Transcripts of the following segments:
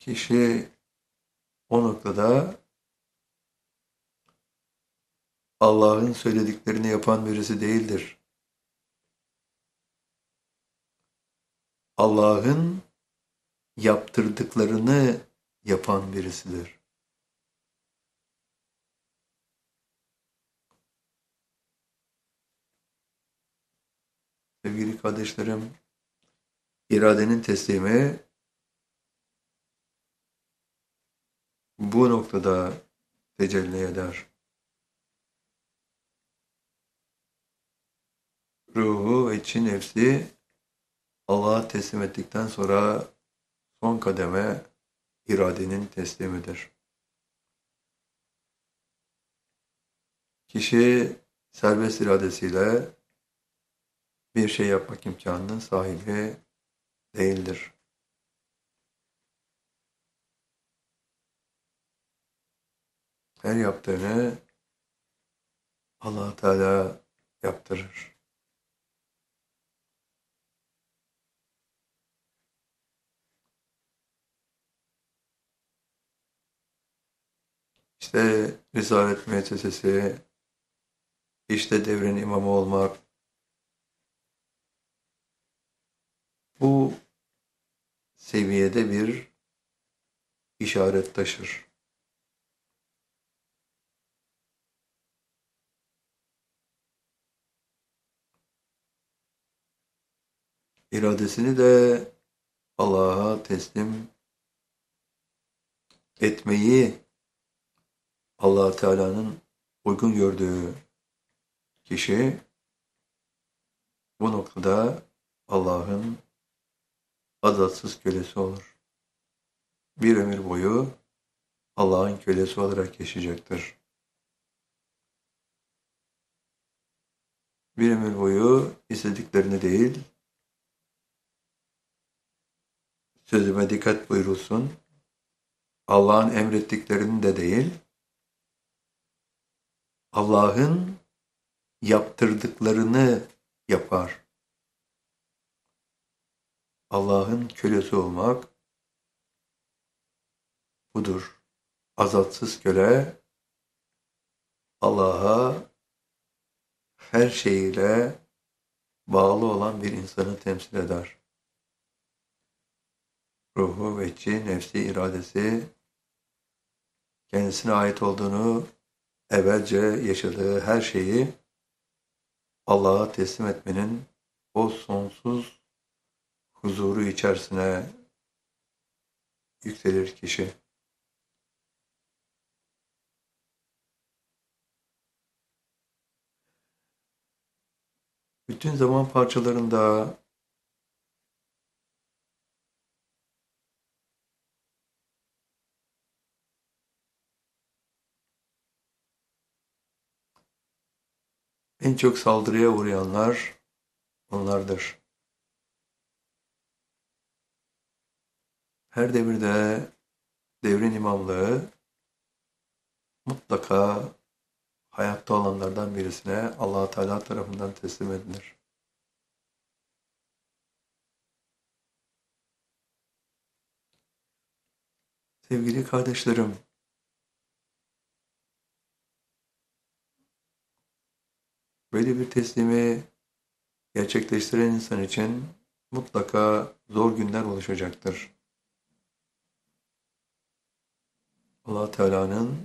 Kişi o noktada Allah'ın söylediklerini yapan birisi değildir. Allah'ın yaptırdıklarını yapan birisidir. Sevgili kardeşlerim, iradenin teslimi bu noktada tecelli eder. Ruhu ve içi nefsi Allah'a teslim ettikten sonra son kademe iradenin teslimidir. Kişi serbest iradesiyle bir şey yapmak imkanının sahibi değildir. Her yaptığını Allah Teala yaptırır. İşte Risalet Müessesesi, işte devrin imamı olmak, bu seviyede bir işaret taşır. İradesini de Allah'a teslim etmeyi Allah Teala'nın uygun gördüğü kişi bu noktada Allah'ın azatsız kölesi olur. Bir ömür boyu Allah'ın kölesi olarak yaşayacaktır. Bir ömür boyu istediklerini değil, sözüme dikkat buyurulsun, Allah'ın emrettiklerini de değil, Allah'ın yaptırdıklarını yapar. Allah'ın kölesi olmak budur. Azatsız köle, Allah'a her şeyiyle bağlı olan bir insanı temsil eder. Ruhu, vecci, nefsi, iradesi kendisine ait olduğunu, evvelce yaşadığı her şeyi Allah'a teslim etmenin o sonsuz huzuru içerisine yükselir kişi. Bütün zaman parçalarında en çok saldırıya uğrayanlar onlardır. Her devirde devrin imamlığı mutlaka hayatta olanlardan birisine Allah Teala tarafından teslim edilir. Sevgili kardeşlerim, böyle bir teslimi gerçekleştiren insan için mutlaka zor günler oluşacaktır. Allah Teala'nın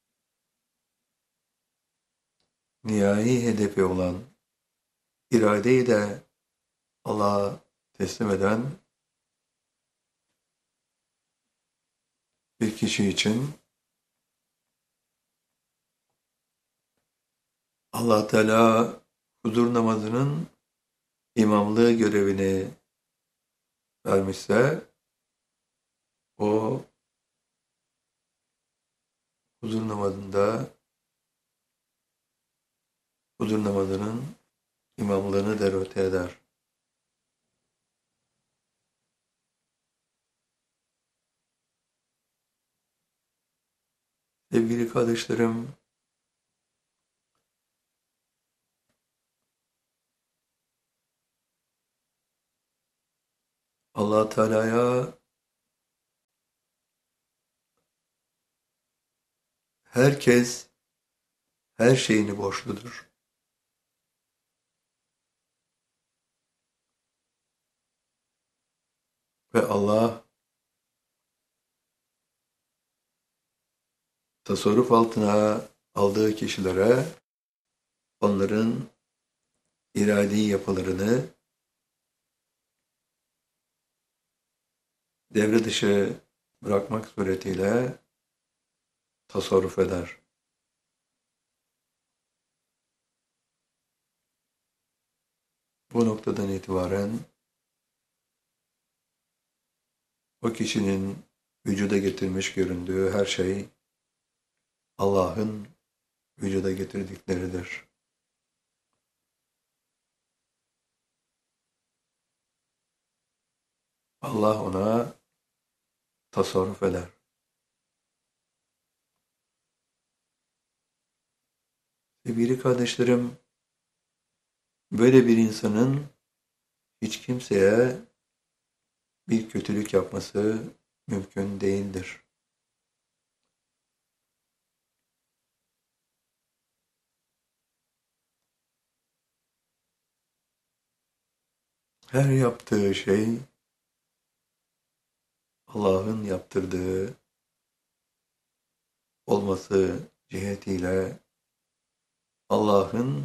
nihai hedefi olan iradeyi de Allah'a teslim eden bir kişi için Allah Teala huzur namazının imamlığı görevini vermişse o huzur namazında huzur namazının imamlığını derote eder. Sevgili kardeşlerim, Allah Teala'ya Herkes her şeyini borçludur. Ve Allah tasarruf altına aldığı kişilere onların iradi yapılarını devre dışı bırakmak suretiyle tasarruf eder. Bu noktadan itibaren o kişinin vücuda getirmiş göründüğü her şey Allah'ın vücuda getirdikleridir. Allah ona tasarruf eder. Sevgili kardeşlerim, böyle bir insanın hiç kimseye bir kötülük yapması mümkün değildir. Her yaptığı şey Allah'ın yaptırdığı olması cihetiyle Allah'ın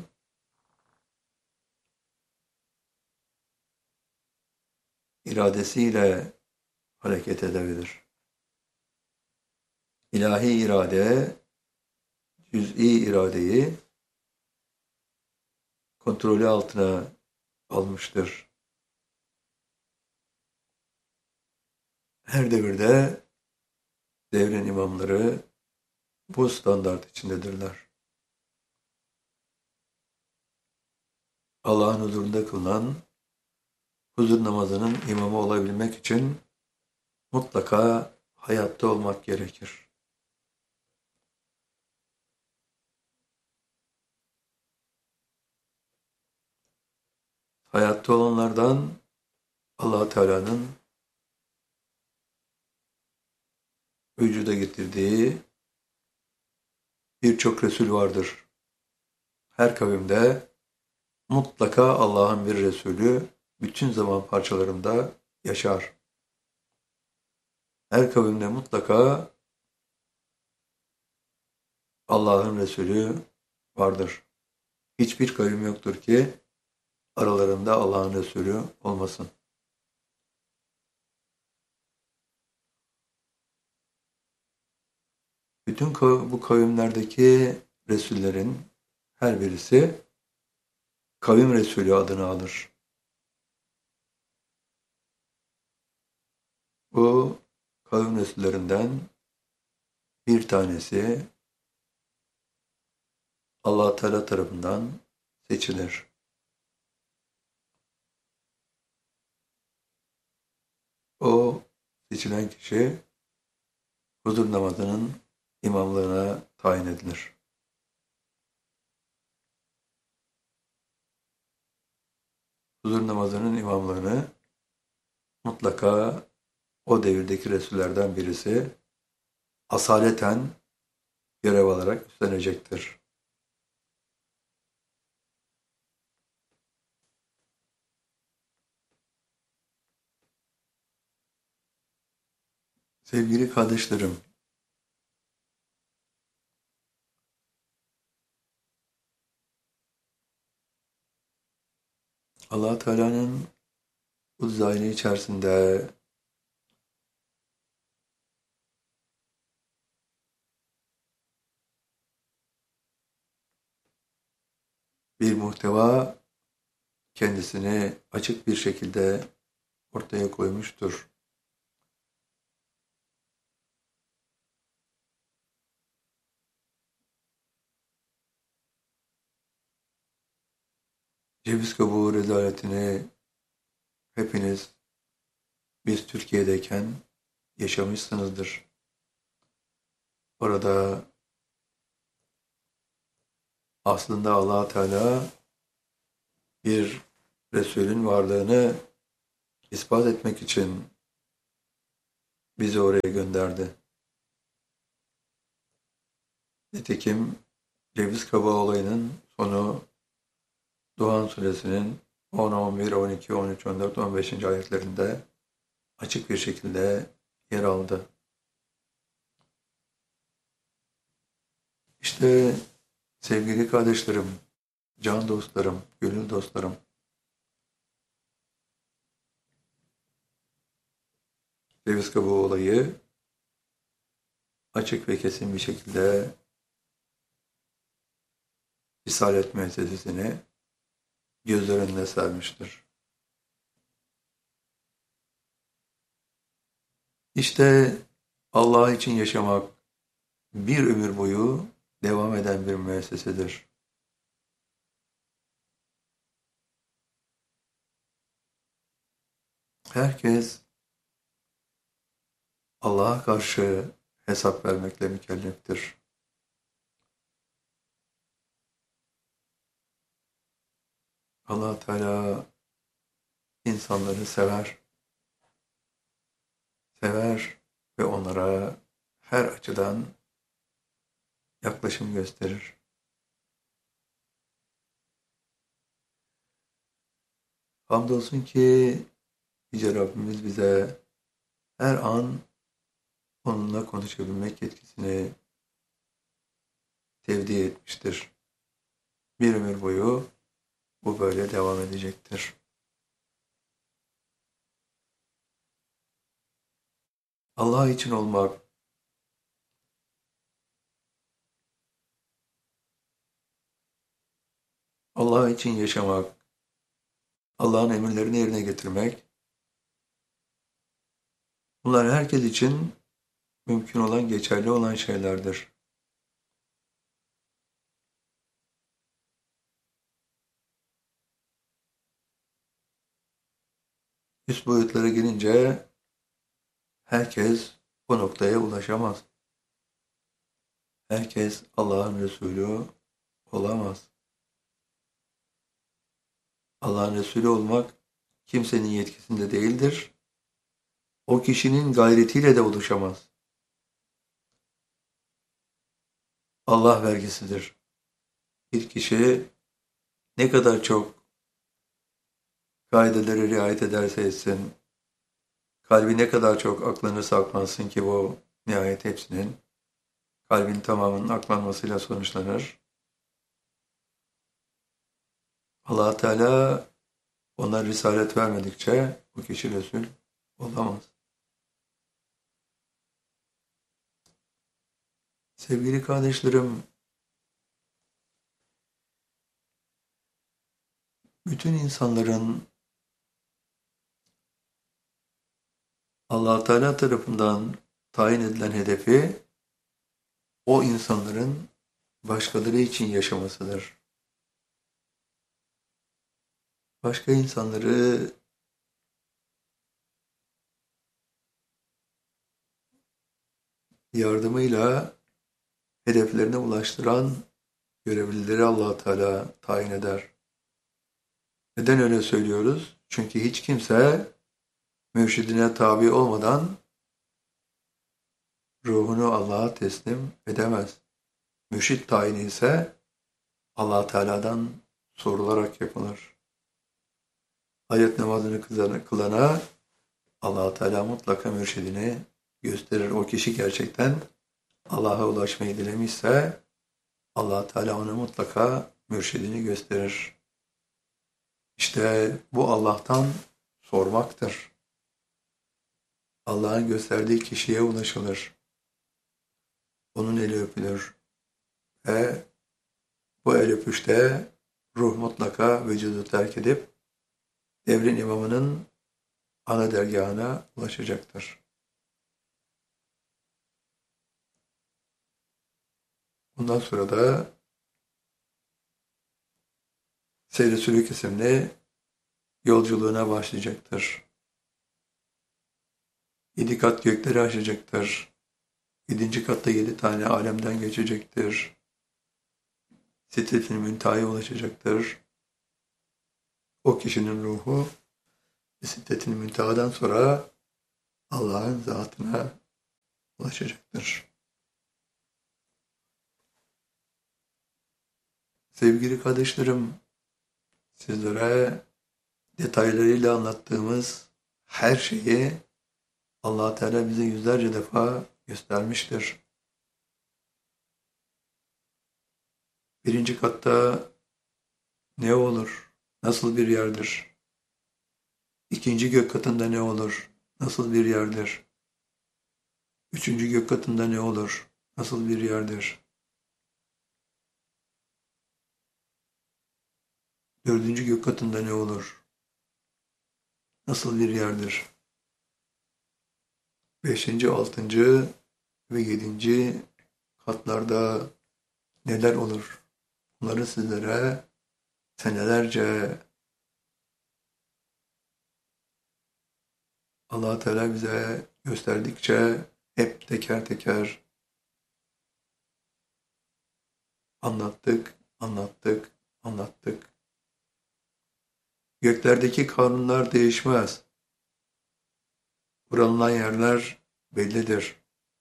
iradesiyle hareket edebilir. İlahi irade, cüz'i iradeyi kontrolü altına almıştır. Her devirde devrin imamları bu standart içindedirler. Allah'ın huzurunda kılınan huzur namazının imamı olabilmek için mutlaka hayatta olmak gerekir. Hayatta olanlardan Allah Teala'nın vücuda getirdiği birçok Resul vardır. Her kavimde mutlaka Allah'ın bir Resulü bütün zaman parçalarında yaşar. Her kavimde mutlaka Allah'ın Resulü vardır. Hiçbir kavim yoktur ki aralarında Allah'ın Resulü olmasın. Bütün bu kavimlerdeki Resullerin her birisi kavim Resulü adını alır. Bu kavim Resullerinden bir tanesi Allah Teala tarafından seçilir. O seçilen kişi huzur namazının imamlığına tayin edilir. Huzur namazının imamlığını mutlaka o devirdeki Resullerden birisi asaleten görev alarak üstlenecektir. Sevgili kardeşlerim, Allah Teala'nın bu dizaynı içerisinde bir muhteva kendisini açık bir şekilde ortaya koymuştur. Ceviz kabuğu rezaletini hepiniz biz Türkiye'deyken yaşamışsınızdır. Orada aslında Allah Teala bir Resulün varlığını ispat etmek için bizi oraya gönderdi. Nitekim ceviz kabuğu olayının sonu Duhan suresinin 10, 11, 12, 13, 14, 15. ayetlerinde açık bir şekilde yer aldı. İşte sevgili kardeşlerim, can dostlarım, gönül dostlarım, ceviz kabuğu olayı açık ve kesin bir şekilde Risalet müessesesini gözler önüne sermiştir. İşte Allah için yaşamak bir ömür boyu devam eden bir müessesedir. Herkes Allah'a karşı hesap vermekle mükelleftir. Allah Teala insanları sever, sever ve onlara her açıdan yaklaşım gösterir. Hamdolsun ki Yüce Rabbimiz bize her an onunla konuşabilmek yetkisini tevdi etmiştir. Bir ömür boyu bu böyle devam edecektir. Allah için olmak, Allah için yaşamak, Allah'ın emirlerini yerine getirmek, bunlar herkes için mümkün olan, geçerli olan şeylerdir. Üst boyutlara gelince herkes bu noktaya ulaşamaz. Herkes Allah'ın Resulü olamaz. Allah'ın Resulü olmak kimsenin yetkisinde değildir. O kişinin gayretiyle de oluşamaz. Allah vergisidir. Bir kişi ne kadar çok kaidelere riayet ederse etsin, kalbi ne kadar çok aklanırsa aklansın ki bu nihayet hepsinin kalbin tamamının aklanmasıyla sonuçlanır. Allah Teala ona risalet vermedikçe bu kişi Resul olamaz. Sevgili kardeşlerim, bütün insanların Allah Teala tarafından tayin edilen hedefi o insanların başkaları için yaşamasıdır. Başka insanları yardımıyla hedeflerine ulaştıran görevlileri Allah Teala tayin eder. Neden öyle söylüyoruz? Çünkü hiç kimse mürşidine tabi olmadan ruhunu Allah'a teslim edemez. Mürşid tayini ise Allah Teala'dan sorularak yapılır. Hayat namazını kılana Allah Teala mutlaka mürşidini gösterir. O kişi gerçekten Allah'a ulaşmayı dilemişse Allah Teala ona mutlaka mürşidini gösterir. İşte bu Allah'tan sormaktır. Allah'ın gösterdiği kişiye ulaşılır. Onun eli öpülür. Ve bu el öpüşte ruh mutlaka vücudu terk edip devrin imamının ana dergahına ulaşacaktır. Bundan sonra da Seyr-i Sülûk isimli yolculuğuna başlayacaktır. 7 kat gökleri aşacaktır. 7. katta 7 tane alemden geçecektir. Sidret-i Münteha'ya ulaşacaktır. O kişinin ruhu Sidret-i Münteha'dan sonra Allah'ın zatına ulaşacaktır. Sevgili kardeşlerim, sizlere detaylarıyla anlattığımız her şeyi Allah Teala bize yüzlerce defa göstermiştir. Birinci katta ne olur? Nasıl bir yerdir? İkinci gök katında ne olur? Nasıl bir yerdir? Üçüncü gök katında ne olur? Nasıl bir yerdir? Dördüncü gök katında ne olur? Nasıl bir yerdir? Beşinci, altıncı ve yedinci katlarda neler olur? Bunları sizlere senelerce Allah Teala bize gösterdikçe hep teker teker anlattık, anlattık, anlattık. Göklerdeki kanunlar değişmez. Bırakılan yerler bellidir.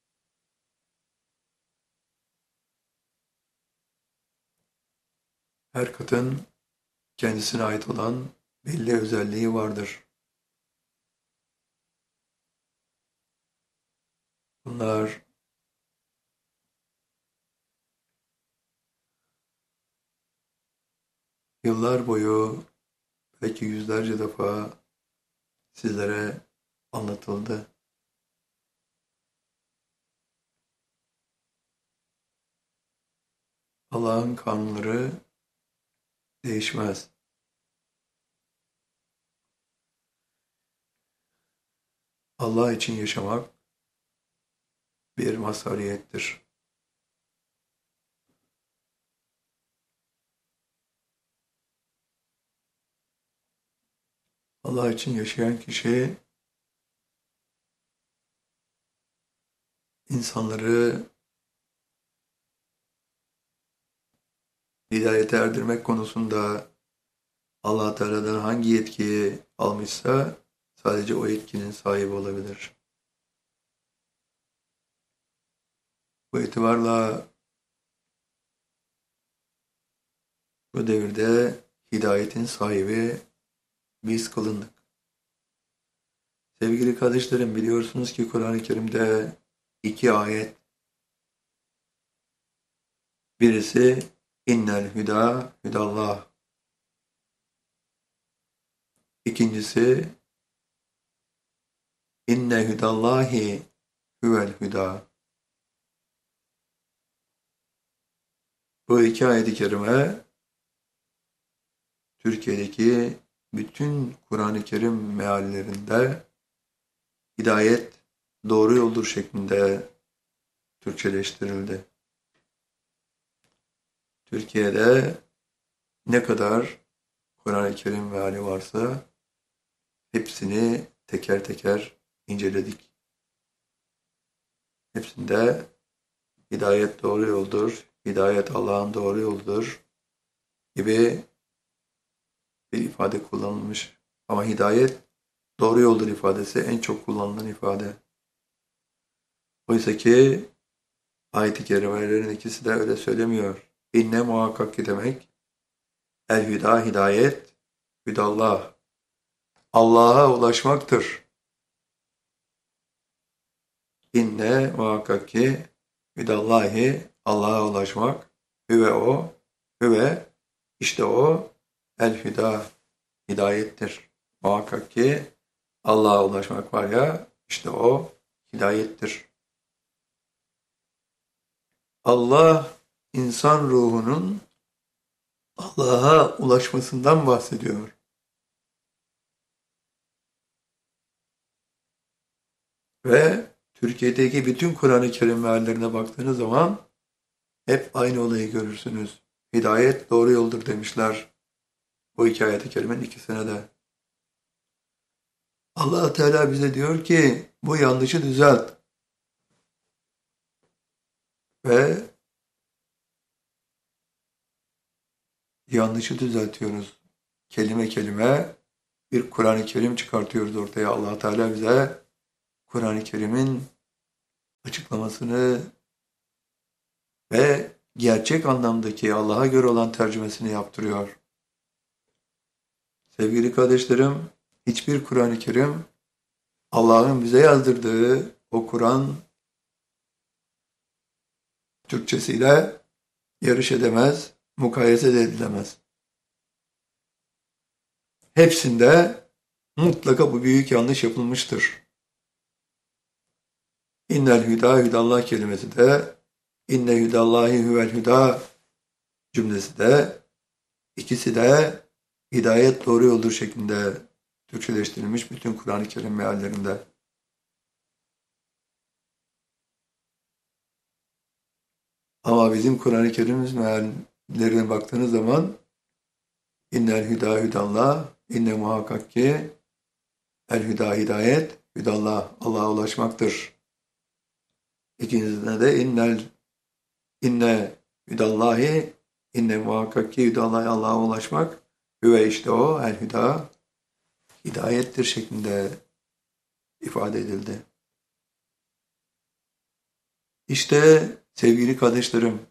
Her katın kendisine ait olan belli özelliği vardır. Bunlar yıllar boyu belki yüzlerce defa sizlere anlatıldı. Allah'ın kanunları değişmez. Allah için yaşamak bir mazhariyettir. Allah için yaşayan kişi insanları hidayete erdirmek konusunda Allah Teala'dan hangi yetkiyi almışsa sadece o yetkinin sahibi olabilir. Bu itibarla bu devirde hidayetin sahibi biz kılındık. Sevgili kardeşlerim, biliyorsunuz ki Kur'an-ı Kerim'de iki ayet. Birisi innel hüda hüdallah. İkincisi inne hüdallahi huvel hüda. Bu iki ayet-i kerime Türkiye'deki bütün Kur'an-ı Kerim meallerinde hidayet doğru yoldur şeklinde Türkçeleştirildi. Türkiye'de ne kadar Kur'an-ı Kerim meali varsa hepsini teker teker inceledik. Hepsinde hidayet doğru yoldur, hidayet Allah'ın doğru yoldur gibi bir ifade kullanılmış. Ama hidayet doğru yoldur ifadesi en çok kullanılan ifade. Oysa ki ayet-i kerimelerin ikisi de öyle söylemiyor. İnne muhakkak ki demek, el hüda hidayet, hüdallah. Allah'a ulaşmaktır. İnne muhakkak ki hüdallahi, Allah'a ulaşmak, hüve işte o el hüda, hidayettir. Muhakkak ki Allah'a ulaşmak var ya, işte o hidayettir. Allah insan ruhunun Allah'a ulaşmasından bahsediyor. Ve Türkiye'deki bütün Kur'an-ı Kerim meallerine baktığınız zaman hep aynı olayı görürsünüz. Hidayet doğru yoldur demişler bu iki ayet-i kerimenin ikisine de. Allah Teala bize diyor ki bu yanlışı düzelt. Ve yanlışı düzeltiyoruz. Kelime kelime bir Kur'an-ı Kerim çıkartıyoruz ortaya. Allah Teala bize Kur'an-ı Kerim'in açıklamasını ve gerçek anlamdaki Allah'a göre olan tercümesini yaptırıyor. Sevgili kardeşlerim, hiçbir Kur'an-ı Kerim Allah'ın bize yazdırdığı o Kur'an Türkçesiyle yarış edemez, mukayese de edilemez. Hepsinde mutlaka bu büyük yanlış yapılmıştır. İnnel hüda hüdallah kelimesi de inne hüdallahi huvel hüda cümlesi de ikisi de hidayet doğru yoldur şeklinde Türkçeleştirilmiş bütün Kur'an-ı Kerim meallerinde. Ama bizim Kur'an-ı Kerim'imiz meallerine baktığınız zaman innel hüda hüdallah inne muhakkak ki el hüda hidayet hüdallah Allah'a ulaşmaktır. İkincisinde de inne hüdallahi inne muhakkak ki hüdallahi Allah'a ulaşmak ve işte o el hüda hidayettir şeklinde ifade edildi. İşte sevgili kardeşlerim,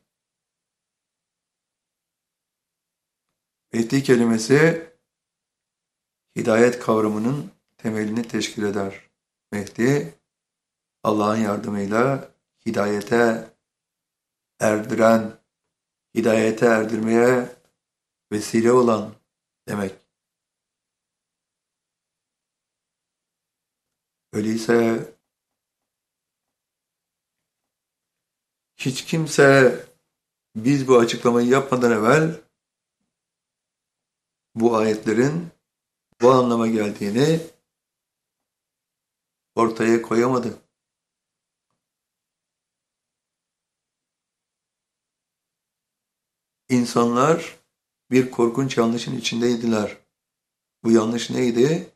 Mehdi kelimesi hidayet kavramının temelini teşkil eder. Mehdi, Allah'ın yardımıyla hidayete erdiren, hidayete erdirmeye vesile olan demek. Öyleyse hiç kimse biz bu açıklamayı yapmadan evvel bu ayetlerin bu anlama geldiğini ortaya koyamadı. İnsanlar bir korkunç yanlışın içindeydiler. Bu yanlış neydi?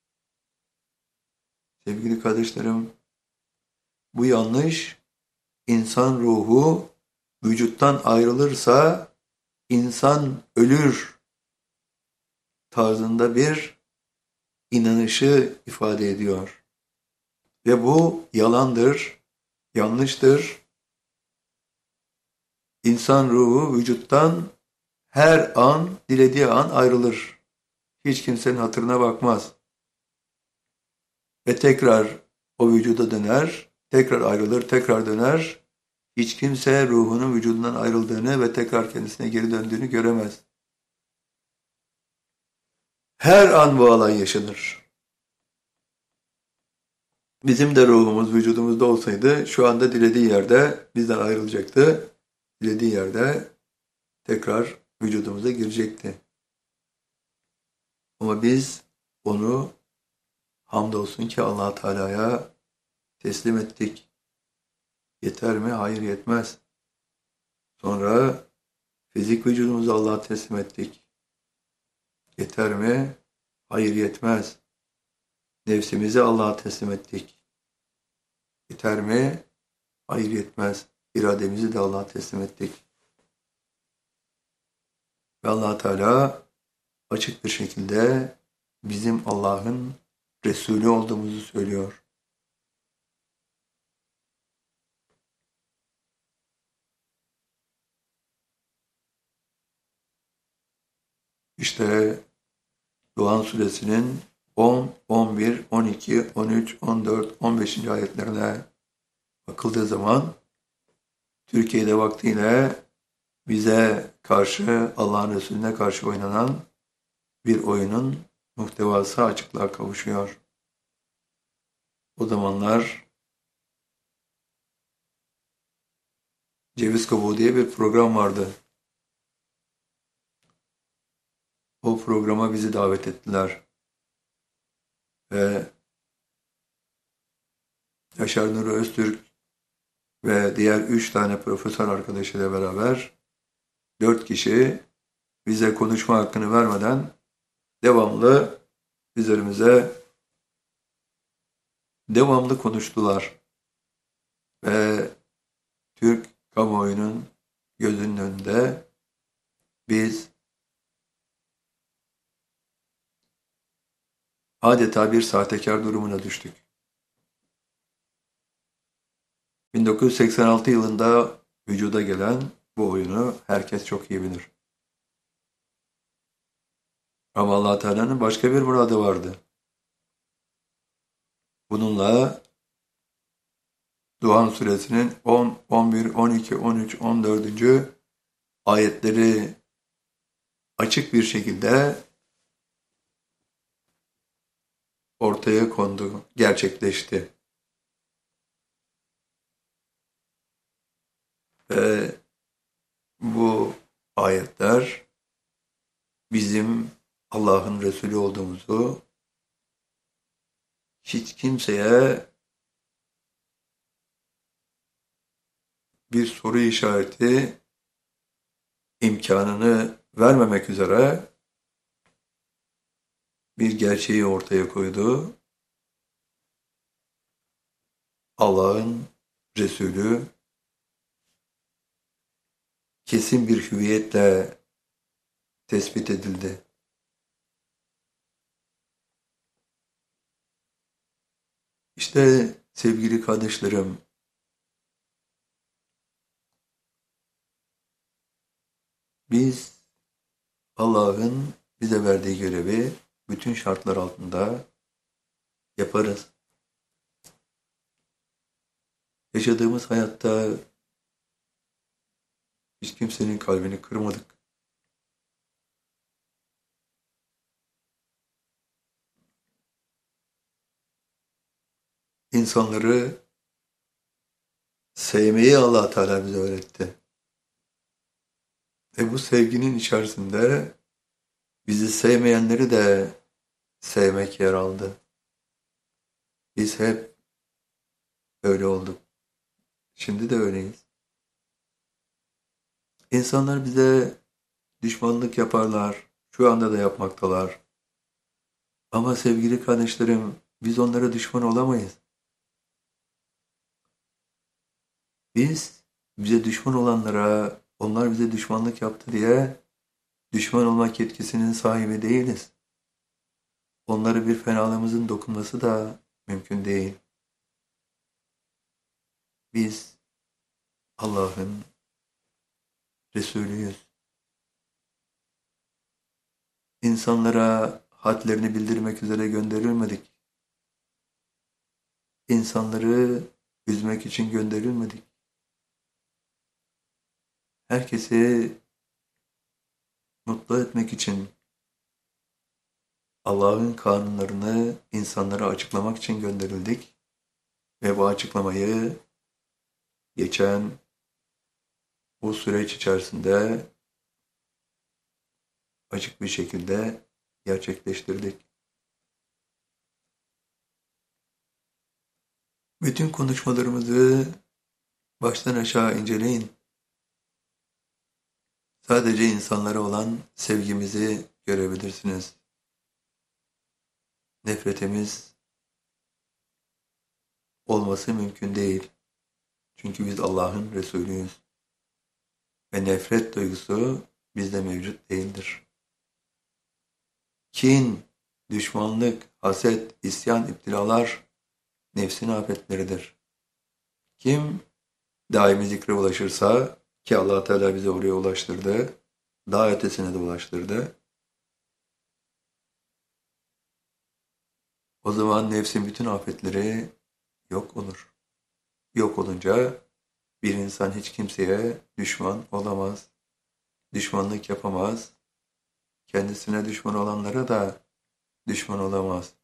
Sevgili kardeşlerim, bu yanlış insan ruhu vücuttan ayrılırsa insan ölür tarzında bir inanışı ifade ediyor. Ve bu yalandır, yanlıştır. İnsan ruhu vücuttan her an, dilediği an ayrılır. Hiç kimsenin hatırına bakmaz. Ve tekrar o vücuda döner, tekrar ayrılır, tekrar döner. Hiç kimse ruhunun vücudundan ayrıldığını ve tekrar kendisine geri döndüğünü göremez. Her an bu olay yaşanır. Bizim de ruhumuz vücudumuzda olsaydı şu anda dilediği yerde bizden ayrılacaktı. Dilediği yerde tekrar vücudumuza girecekti. Ama biz onu hamdolsun ki Allah Teala'ya teslim ettik. Yeter mi? Hayır, yetmez. Sonra fizik vücudumuzu Allah'a teslim ettik. Yeter mi? Hayır, yetmez. Nefsimizi Allah'a teslim ettik. Yeter mi? Hayır, yetmez. İrademizi de Allah'a teslim ettik. Ve Allah Teala açık bir şekilde bizim Allah'ın Resulü olduğumuzu söylüyor. İşte Duhan Suresinin 10, 11, 12, 13, 14, 15. ayetlerine bakıldığı zaman Türkiye'de vaktiyle bize karşı, Allah'ın Resulüne karşı oynanan bir oyunun muhtevası açıklığa kavuşuyor. O zamanlar Ceviz Kabuğu diye bir program vardı. O programa bizi davet ettiler. Ve Yaşar Nuri Öztürk ve diğer 3 tane profesör arkadaşıyla beraber 4 kişi bize konuşma hakkını vermeden devamlı üzerimize devamlı konuştular. Ve Türk kamuoyunun gözünün önünde biz adeta bir sahtekar durumuna düştük. 1986 yılında vücuda gelen Bu oyunu herkes çok iyi bilir. Ama Allah Teala'nın başka bir muradı vardı. Bununla Duhan suresinin 10, 11, 12, 13, 14. ayetleri açık bir şekilde ortaya kondu, gerçekleşti. Ve bu ayetler bizim Allah'ın Resulü olduğumuzu hiç kimseye bir soru işareti imkanını vermemek üzere bir gerçeği ortaya koydu. Allah'ın Resulü kesin bir hüviyetle tespit edildi. İşte sevgili kardeşlerim, biz Allah'ın bize verdiği görevi bütün şartlar altında yaparız. Yaşadığımız hayatta hiç kimsenin kalbini kırmadık. İnsanları sevmeyi Allah Teala bize öğretti. Ve bu sevginin içerisinde bizi sevmeyenleri de sevmek yer aldı. Biz hep öyle olduk. Şimdi de öyleyiz. İnsanlar bize düşmanlık yaparlar. Şu anda da yapmaktalar. Ama sevgili kardeşlerim, biz onlara düşman olamayız. Biz bize düşman olanlara, onlar bize düşmanlık yaptı diye düşman olmak yetkisinin sahibi değiliz. Onlara bir fenalığımızın dokunması da mümkün değil. Biz Allah'ın Resulüyüz. İnsanlara hadlerini bildirmek üzere gönderilmedik. İnsanları üzmek için gönderilmedik. Herkesi mutlu etmek için Allah'ın kanunlarını insanlara açıklamak için gönderildik ve bu açıklamayı geçen bu süreç içerisinde açık bir şekilde gerçekleştirdik. Bütün konuşmalarımızı baştan aşağı inceleyin. Sadece insanlara olan sevgimizi görebilirsiniz. Nefretimiz olması mümkün değil. Çünkü biz Allah'ın Resulüyüz. Ve nefret duygusu bizde mevcut değildir. Kin, düşmanlık, haset, isyan, iptilalar nefsin afetleridir. Kim daimi zikre ulaşırsa ki Allah Teala bizi oraya ulaştırdı, daha ötesine de ulaştırdı. O zaman nefsin bütün afetleri yok olur. Yok olunca bir insan hiç kimseye düşman olamaz. Düşmanlık yapamaz. Kendisine düşman olanlara da düşman olamaz.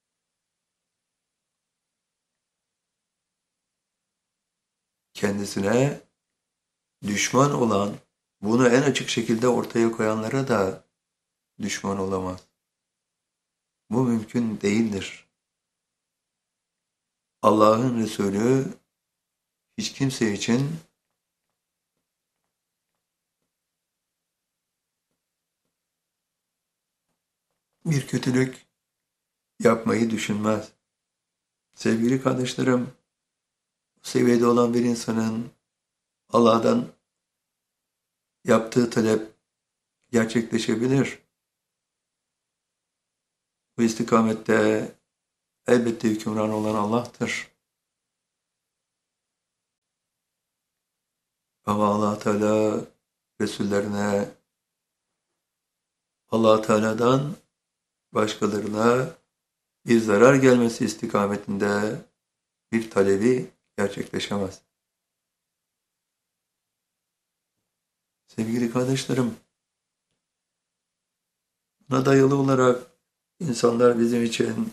Kendisine düşman olan, bunu en açık şekilde ortaya koyanlara da düşman olamaz. Bu mümkün değildir. Allah'ın Resulü hiç kimse için bir kötülük yapmayı düşünmez. Sevgili kardeşlerim, bu seviyede olan bir insanın Allah'tan yaptığı talep gerçekleşebilir. Bu istikamette elbette hükümran olan Allah'tır. Ama Allah Teala Resullerine, Allah Teala'dan başkalarına bir zarar gelmesi istikametinde bir talebi gerçekleşemez. Sevgili kardeşlerim, buna dayalı olarak insanlar bizim için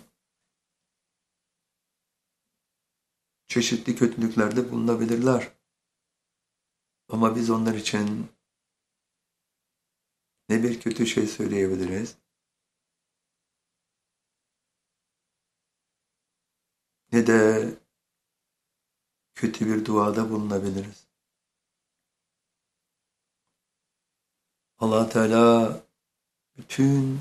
çeşitli kötülüklerde bulunabilirler. Ama biz onlar için ne bir kötü şey söyleyebiliriz, ne de kötü bir duada bulunabiliriz. Allah Teala bütün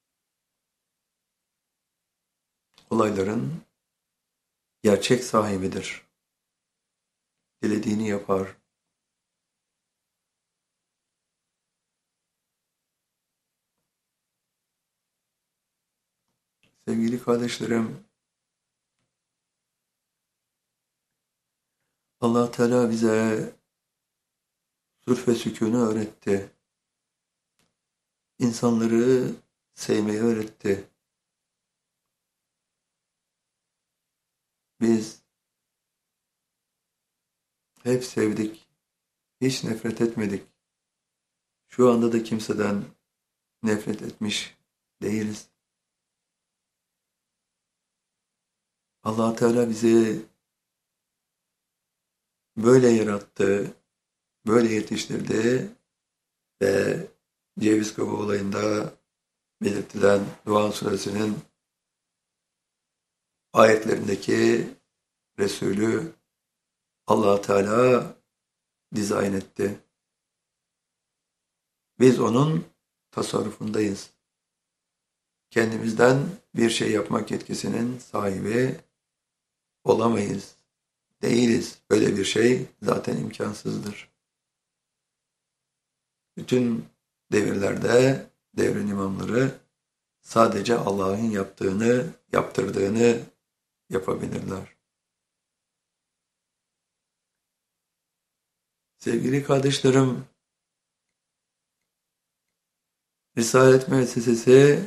olayların gerçek sahibidir. Dilediğini yapar. Sevgili kardeşlerim, Allah Teala bize sulh ve sükûnü öğretti. İnsanları sevmeyi öğretti. Biz hep sevdik, hiç nefret etmedik. Şu anda da kimseden nefret etmiş değiliz. Allah Teala bizi böyle yarattı, böyle yetiştirdi ve ceviz kabuğu olayında belirtilen Duhan Suresinin ayetlerindeki Resulü Allah Teala dizayn etti. Biz onun tasarrufundayız. Kendimizden bir şey yapmak yetkisinin sahibi olamayız. Değiliz. Böyle bir şey zaten imkansızdır. Bütün devirlerde devrin imamları sadece Allah'ın yaptığını, yaptırdığını yapabilirler. Sevgili kardeşlerim, Risalet Müessesesi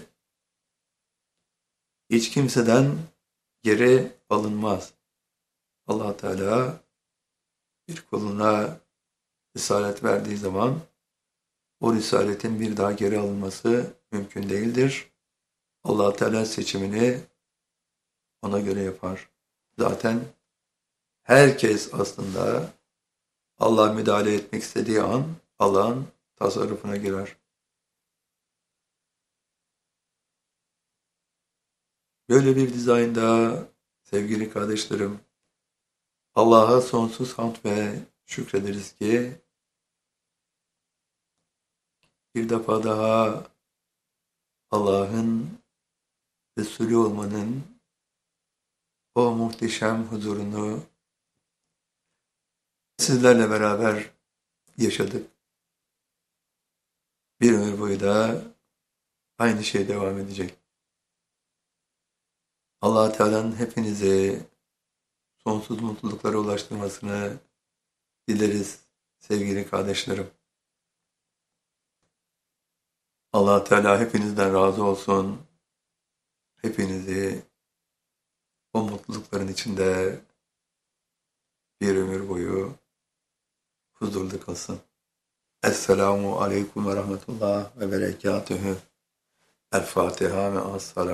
hiç kimseden geri alınmaz. Allah Teala bir kuluna risalet verdiği zaman o risaletin bir daha geri alınması mümkün değildir. Allah Teala seçimini ona göre yapar. Zaten herkes aslında Allah müdahale etmek istediği an Allah'ın tasarrufuna girer. Böyle bir dizaynda sevgili kardeşlerim, Allah'a sonsuz hamd ve şükrederiz ki bir defa daha Allah'ın Resulü olmanın o muhteşem huzurunu sizlerle beraber yaşadık. Bir ömür boyu da aynı şey devam edecek. Allah Teala'nın hepinizi sonsuz mutluluklara ulaştırmasını dileriz sevgili kardeşlerim. Allah Teala hepinizden razı olsun. Hepinizi o mutlulukların içinde bir ömür boyu huzurlu kılsın. Esselamu Aleyküm ve Rahmetullah ve Berekatühü. El Fatiha ve As-Salam.